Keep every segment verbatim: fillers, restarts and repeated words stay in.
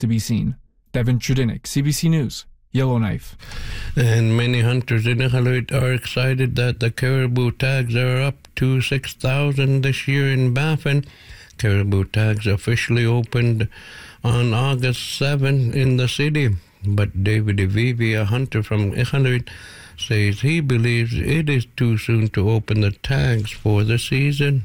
to be seen. Devin Trudinik, C B C News, Yellowknife. And many hunters in Iqaluit are excited that the caribou tags are up to six thousand this year in Baffin. Caribou tags officially opened on August seventh in the city. But David Avivi, a hunter from Iqaluit, says he believes it is too soon to open the tags for the season.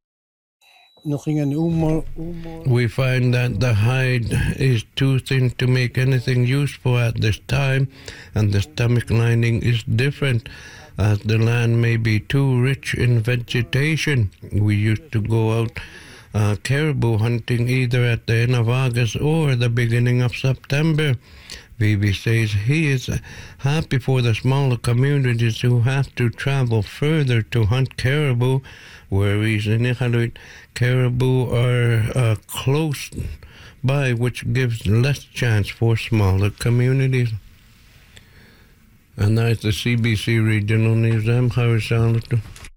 We find that the hide is too thin to make anything useful at this time, and the stomach lining is different, as the land may be too rich in vegetation. We used to go out uh, caribou hunting either at the end of August or the beginning of September. Vivi says he is happy for the smaller communities who have to travel further to hunt caribou, whereas in Iqaluit, caribou are uh, close by, which gives less chance for smaller communities. And that's the C B C Regional News. I'm Harry Charlotte.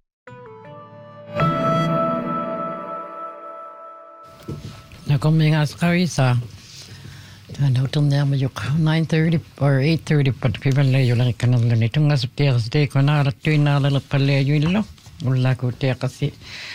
nine thirty or eight thirty but people lay you like another nitung as tears day conara twina little pale you know ulla ko te kasi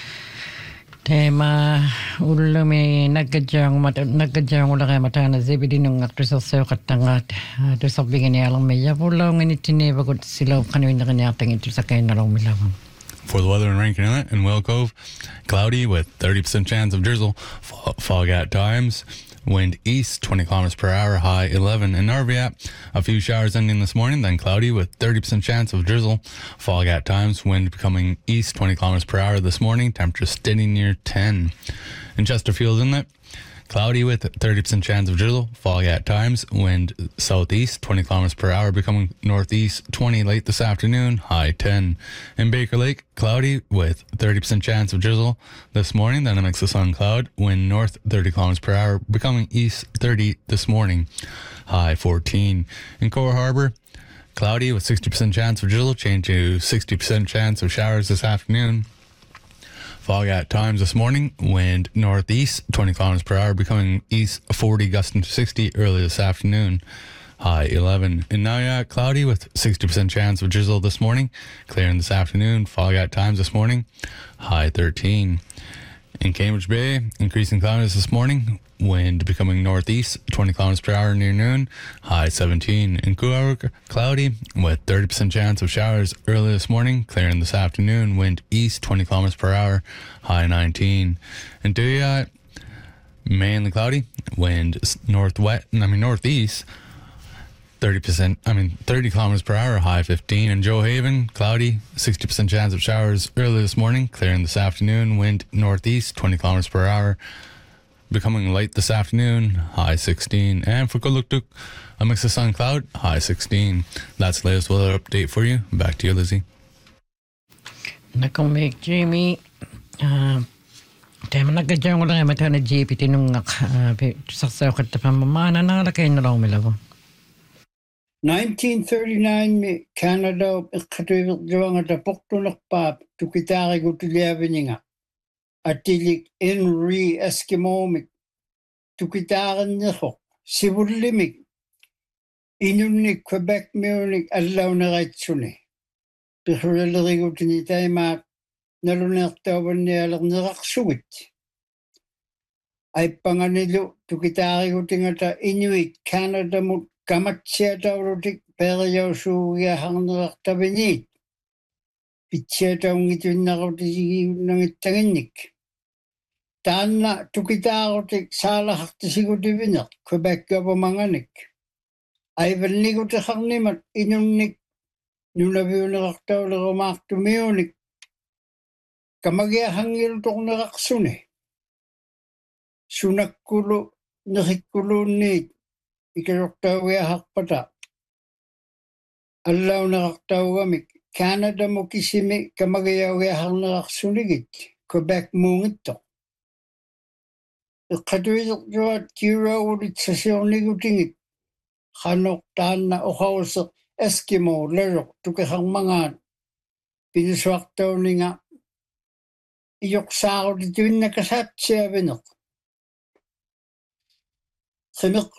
tema ulla me nagajang mat nagajang ulla kay mata na zebidi nung actress sa katangat to sa bigyan alang me ya ulla ngani tineba ko sila kanina na kanya tangin sa kay na lang milawang. For the weather in Rankin Inlet and Whale Cove, cloudy with thirty percent chance of drizzle, fog at times. Wind east, twenty kilometers per hour, high eleven. In Narviat, a few showers ending this morning, then cloudy with thirty percent chance of drizzle. Fog at times, wind becoming east, twenty kilometers per hour this morning, temperature steady near ten. In Chesterfield Inlet, cloudy with thirty percent chance of drizzle. Fog at times, wind southeast, twenty kilometers per hour, becoming northeast, twenty late this afternoon, high ten. In Baker Lake, cloudy with thirty percent chance of drizzle this morning, then a mix of sun cloud, wind north thirty kilometers per hour, becoming east thirty this morning, high fourteen. In Core Harbor, cloudy with sixty percent chance of drizzle, change to sixty percent chance of showers this afternoon. Fog at times this morning, wind northeast, twenty kilometers per hour, becoming east forty, gusting to sixty early this afternoon, high eleven. In Nauyat, cloudy with sixty percent chance of drizzle this morning, clearing this afternoon, fog at times this morning, high thirteen. In Cambridge Bay, increasing cloudiness this morning, wind becoming northeast, twenty kilometers per hour near noon, high seventeen. In Coorg, cloudy with thirty percent chance of showers early this morning, clearing this afternoon, wind east, twenty kilometers per hour, high nineteen. In Duyat, mainly cloudy, wind northwest, I mean northeast, thirty percent, I mean thirty kilometers per hour, high fifteen. In Joe Haven, cloudy, sixty percent chance of showers early this morning, clearing this afternoon, wind northeast, twenty kilometers per hour, becoming light this afternoon, high sixteen. And for Kuluktuk, a mix of sun cloud, high sixteen. That's the latest weather update for you. Back to you, Lizzie. Nakamig Jamie. Uh, Tema nagkajang wala nga mata na J P tinong saksaw ka tapamamana na lakay na lang milago. nineteen thirty-nine Canada ikatuyang at apoktunak pa tukitari ko tuliabininga. Atilik Henry Eskimo tukitaran nako sibulimik inunik Quebec Munich allaw na raitsune. Pihrelari ko tinitay mak nalunaktawan niya lang naraksuit. Ay panganilo tukitari ko tingata Inuit Canada mo kamatsya tawrotik peryaw suya hang naraktabinit. Pitya taong ito nakautisigi ng itanginik. Taan na tukitarotik salahak tisigo divinak, Quebec ka pamanganik. Ay vanligo tasang nimat inunik, nunabiyo naraktaw na rumak tumionik. Kamagya hangil tong naraksune. Sunakkulo, nakikulo ni, ikaroktaw ya hakpata. Allaw naraktaw gamik. Canada mo kisimi kamagayawihang nakaksunigit, Quebec mong ito. Ikatuwitok joat kira ulit sa siyonigutingit, kanok taan na ukaw sa Eskimo, larok, tukahang mga pinuswaktaw ni nga, iyok sa ako dito yung nakasat siya binok. Samik